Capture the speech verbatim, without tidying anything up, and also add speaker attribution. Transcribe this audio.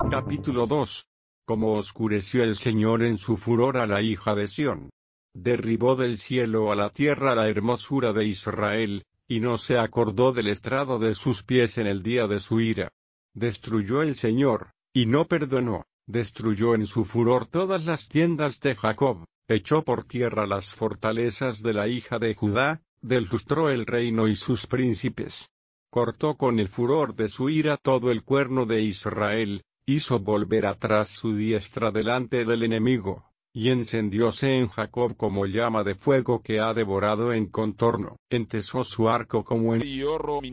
Speaker 1: Capítulo dos. Como oscureció el Señor en su furor a la hija de Sión. Derribó del cielo a la tierra la hermosura de Israel, y no se acordó del estrado de sus pies en el día de su ira. Destruyó el Señor, y no perdonó, destruyó en su furor todas las tiendas de Jacob, echó por tierra las fortalezas de la hija de Judá, deslustró el reino y sus príncipes. Cortó con el furor de su ira todo el cuerno de Israel, hizo volver atrás su diestra delante del enemigo, y encendióse en Jacob como llama de fuego que ha devorado en contorno, entesó su arco como en hierro